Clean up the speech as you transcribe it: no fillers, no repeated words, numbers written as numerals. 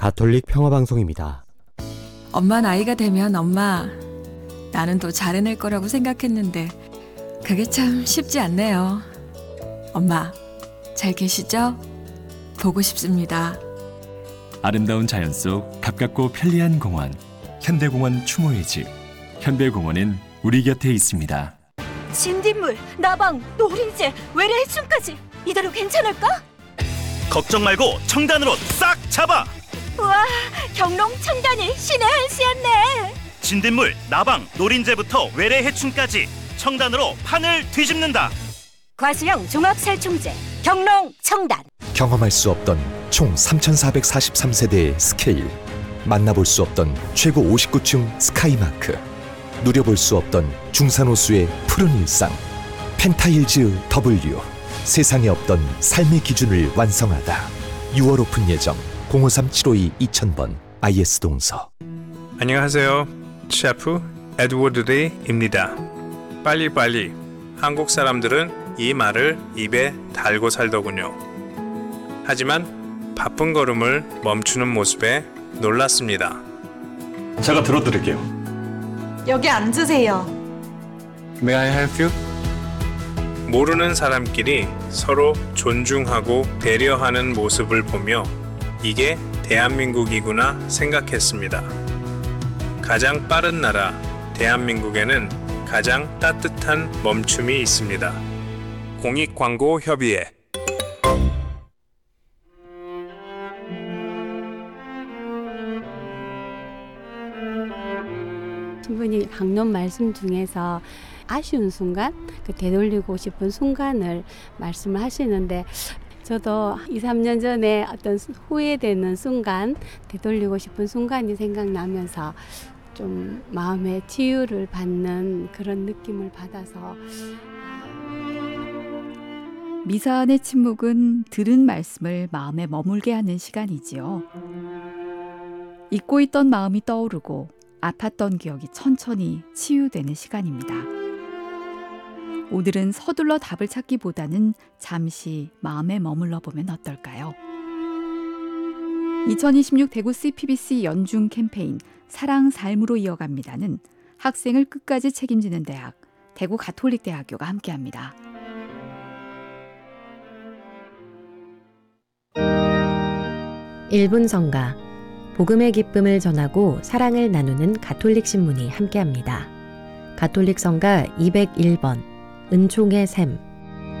가톨릭 평화방송입니다. 엄마 나이가 되면 엄마, 나는 또 잘해낼 거라고 생각했는데 그게 참 쉽지 않네요. 엄마, 잘 계시죠? 보고 싶습니다. 아름다운 자연 속 가깝고 편리한 공원, 현대공원 추모의 집. 현대공원은 우리 곁에 있습니다. 진딧물, 나방, 노린재, 외래 해충까지 이대로 괜찮을까? 걱정 말고 청단으로 싹 잡아! 우와, 경농 청단이 신의 한 수였네. 진딧물, 나방, 노린재부터 외래 해충까지 청단으로 판을 뒤집는다. 과수형 종합살충제 경농 청단. 경험할 수 없던 총 3,443세대의 스케일, 만나볼 수 없던 최고 59층 스카이마크, 누려볼 수 없던 중산호수의 푸른 일상. 펜타일즈 W, 세상에 없던 삶의 기준을 완성하다. 6월 오픈 예정. 053-752-2000번 IS 동서. 안녕하세요. 셰프 에드워드 리입니다. 빨리빨리. 한국 사람들은 이 말을 입에 달고 살더군요. 하지만 바쁜 걸음을 멈추는 모습에 놀랐습니다. 제가 들어드릴게요. 여기 앉으세요. May I help you? 모르는 사람끼리 서로 존중하고 배려하는 모습을 보며 이게 대한민국이구나 생각했습니다. 가장 빠른 나라 대한민국에는 가장 따뜻한 멈춤이 있습니다. 공익광고협의회. 신부님 방론 말씀 중에서 아쉬운 순간, 되돌리고 싶은 순간을 말씀을 하시는데, 저도 2, 3년 전에 어떤 후회되는 순간, 되돌리고 싶은 순간이 생각나면서 좀 마음의 치유를 받는 그런 느낌을 받아서. 미사 안의 침묵은 들은 말씀을 마음에 머물게 하는 시간이지요. 잊고 있던 마음이 떠오르고 아팠던 기억이 천천히 치유되는 시간입니다. 오늘은 서둘러 답을 찾기보다는 잠시 마음에 머물러 보면 어떨까요? 2026 대구 CPBC 연중 캠페인 사랑 삶으로 이어갑니다는 학생을 끝까지 책임지는 대학, 대구 가톨릭대학교가 함께합니다. 일분 성가, 복음의 기쁨을 전하고 사랑을 나누는 가톨릭 신문이 함께합니다. 가톨릭 성가 201번, 은총의 샘.